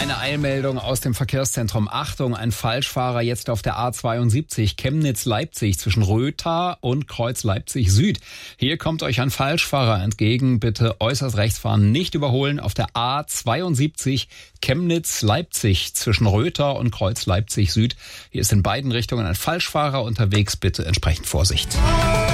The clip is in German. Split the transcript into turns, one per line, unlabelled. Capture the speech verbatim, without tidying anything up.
Eine Eilmeldung aus dem Verkehrszentrum. Achtung, ein Falschfahrer jetzt auf der A zweiundsiebzig Chemnitz-Leipzig zwischen Rötha und Kreuz Leipzig Süd. Hier kommt euch ein Falschfahrer entgegen. Bitte äußerst rechts fahren, nicht überholen. Auf der A zweiundsiebzig Chemnitz-Leipzig zwischen Rötha und Kreuz Leipzig Süd. Hier ist in beiden Richtungen ein Falschfahrer unterwegs. Bitte entsprechend Vorsicht.